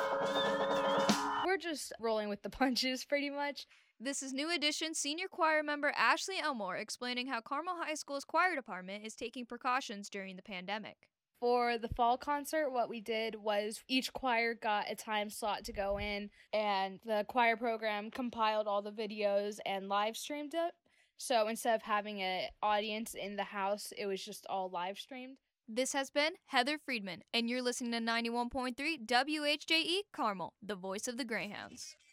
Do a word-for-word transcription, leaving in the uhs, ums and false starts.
We're just rolling with the punches, pretty much. This is New Edition senior choir member Ashley Elmore explaining how Carmel High School's choir department is taking precautions during the pandemic. For the fall concert, what we did was each choir got a time slot to go in, and the choir program compiled all the videos and live streamed it. So instead of having an audience in the house, it was just all live streamed. This has been Heather Friedman, and you're listening to ninety-one point three W H J E Carmel, the voice of the Greyhounds.